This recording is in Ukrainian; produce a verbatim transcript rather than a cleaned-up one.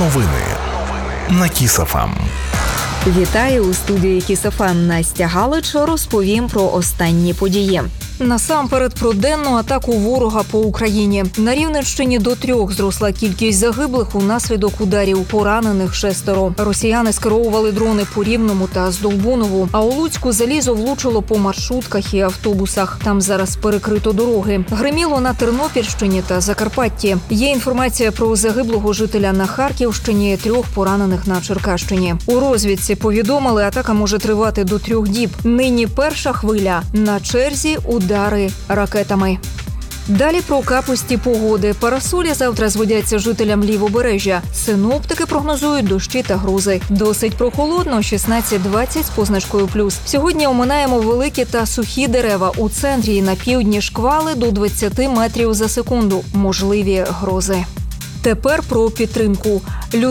Новини на Кіс еф ем. Вітаю у студії Кіс еф ем. Настя Галич. Розповім про останні події. Насамперед про денну атаку ворога по Україні. На Рівненщині до трьох зросла кількість загиблих унаслідок ударів, поранених шестеро. Росіяни скеровували дрони по Рівному та Здолбунову, а у Луцьку залізо влучило по маршрутках і автобусах. Там зараз перекрито дороги. Гриміло на Тернопільщині та Закарпатті. Є інформація про загиблого жителя на Харківщині, трьох поранених на Черкащині. У розвідці повідомили, атака може тривати до трьох діб. Нині перша хвиля. На черзі удари ракетами. Далі про капусті погоди. Парасолі завтра зводяться жителям Лівобережжя. Синоптики прогнозують дощі та грози. Досить прохолодно, шістнадцять двадцять з позначкою плюс. Сьогодні оминаємо великі та сухі дерева. У центрі і на півдні шквали до двадцять метрів за секунду. Можливі грози. Тепер про підтримку.